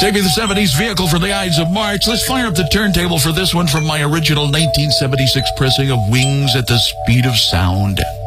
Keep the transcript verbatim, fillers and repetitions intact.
Take me the seventies vehicle for the Ides of March. Let's fire up the turntable for this one from my original nineteen seventy-six pressing of Wings at the Speed of Sound.